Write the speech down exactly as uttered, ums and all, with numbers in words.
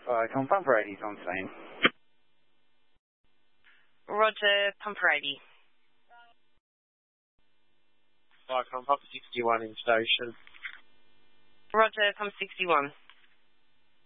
Vicon Pumper eighty on scene. Roger, Pumper eighty. Vicon Pumper sixty-one in station. Roger, Pumper sixty-one.